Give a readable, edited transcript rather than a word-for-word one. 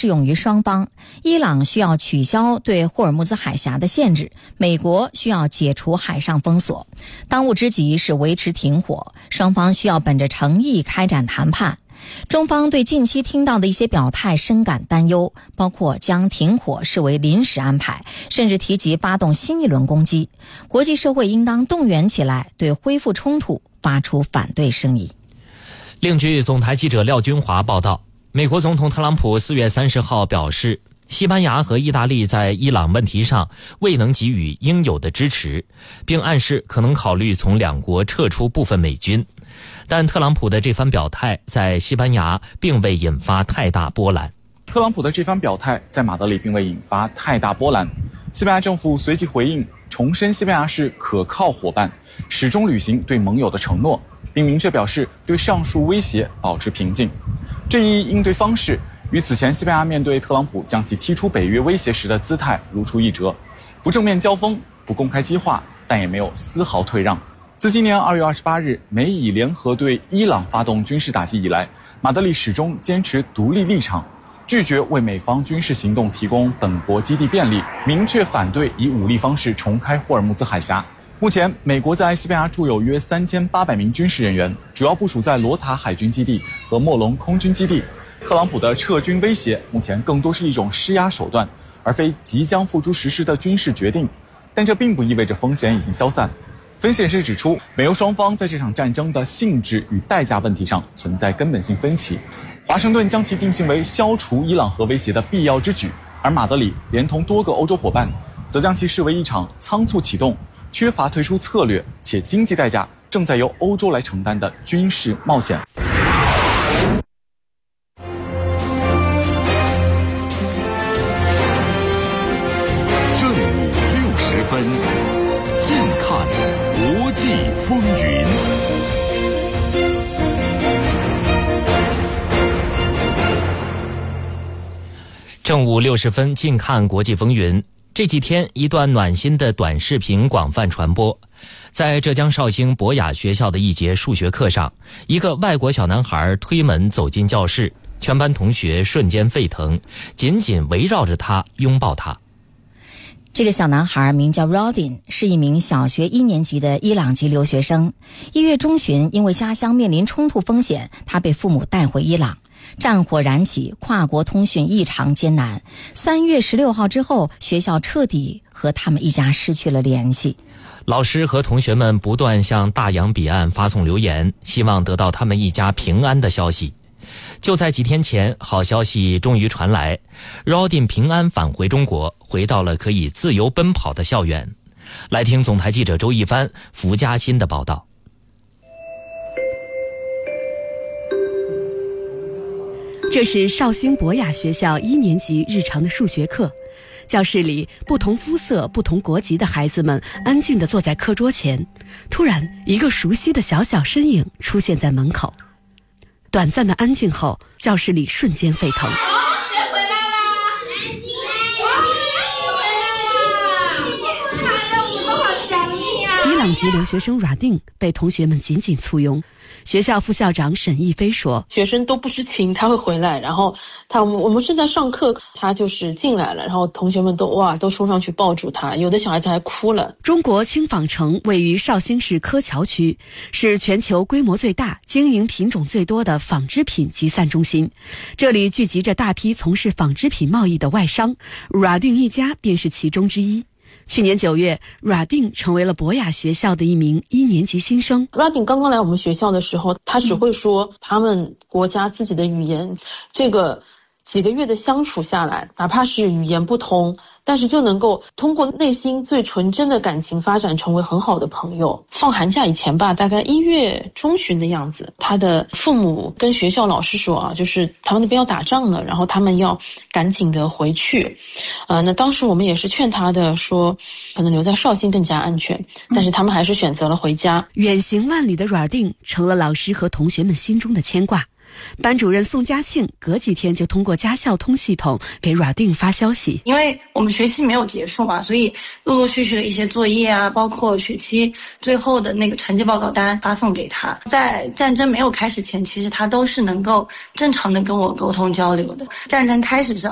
适用于双方。伊朗需要取消对霍尔木兹海峡的限制，美国需要解除海上封锁。当务之急是维持停火，双方需要本着诚意开展谈判。中方对近期听到的一些表态深感担忧，包括将停火视为临时安排，甚至提及发动新一轮攻击。国际社会应当动员起来，对恢复冲突发出反对声音。 另据总台记者廖军华报道，美国总统特朗普4月30号表示，西班牙和意大利在伊朗问题上未能给予应有的支持，并暗示可能考虑从两国撤出部分美军。但特朗普的这番表态在西班牙并未引发太大波澜。 特朗普的这番表态在马德里并未引发太大波澜，西班牙政府随即回应，重申西班牙是可靠伙伴，始终履行对盟友的承诺，并明确表示对上述威胁保持平静。这一应对方式与此前西班牙面对特朗普将其踢出北约威胁时的姿态如出一辙，不正面交锋，不公开激化，但也没有丝毫退让。自今年2月28日美以联合对伊朗发动军事打击以来，马德里始终坚持独立立场，拒绝为美方军事行动提供本国基地便利，明确反对以武力方式重开霍尔木兹海峡。目前，美国在西班牙驻有约3800名军事人员，主要部署在罗塔海军基地和莫龙空军基地。特朗普的撤军威胁目前更多是一种施压手段，而非即将付诸实施的军事决定，但这并不意味着风险已经消散。分析人士指出，美欧双方在这场战争的性质与代价问题上存在根本性分歧，华盛顿将其定性为消除伊朗核威胁的必要之举，而马德里连同多个欧洲伙伴则将其视为一场仓促启动、缺乏退出策略且经济代价正在由欧洲来承担的军事冒险。 正午60分，近看国际风云。 正午60分，近看国际风云。这几天，一段暖心的短视频广泛传播。在浙江绍兴博雅学校的一节数学课上，一个外国小男孩推门走进教室，全班同学瞬间沸腾，紧紧围绕着他，拥抱他。 这个小男孩名叫 Rodin， 是一名小学1年级的伊朗籍留学生。1月中旬，因为家乡面临冲突风险，他被父母带回伊朗。战火燃起，跨国通讯异常艰难。3月16号之后，学校彻底和他们一家失去了联系。 老师和同学们不断向大洋彼岸发送留言，希望得到他们一家平安的消息。就在几天前，好消息终于传来， Rodin 平安返回中国，回到了可以自由奔跑的校园。来听总台记者周一帆、福嘉欣的报道。 这是绍兴博雅学校1年级日常的数学课，教室里不同肤色、不同国籍的孩子们安静地坐在课桌前。突然，一个熟悉的小小身影出现在门口。短暂的安静后，教室里瞬间沸腾。伊朗籍留学生 Radin 被同学们紧紧簇拥。学校副校长沈亦飞说， 学生都不知情他会回来，然后我们正在上课，他就是进来了，然后同学们都冲上去抱住他，有的小孩子还哭了。 中国轻纺城位于绍兴市柯桥区，是全球规模最大、经营品种最多的纺织品集散中心，这里聚集着大批从事纺织品贸易的外商， Radin 一家便是其中之一。去年9月 Radin 成为了博雅学校的一名1年级新生。 Radin 刚刚来我们学校的时候，他只会说他们国家自己的语言，这个几个月的相处下来，哪怕是语言不通，但是就能够通过内心最纯真的感情发展成为很好的朋友。放寒假以前吧，大概1月中旬的样子，他的父母跟学校老师说就是他们那边要打仗了，然后他们要赶紧的回去。那当时我们也是劝他的，说可能留在绍兴更加安全，但是他们还是选择了回家。 远行万里的 Radin 成了老师和同学们心中的牵挂。班主任宋嘉庆隔几天就通过家校通系统给 Radin 发消息， 因为我们学期没有结束嘛，所以陆陆续续的一些作业啊，包括学期最后的那个成绩报告单发送给他。在战争没有开始前，其实他都是能够正常的跟我沟通交流的。战争开始之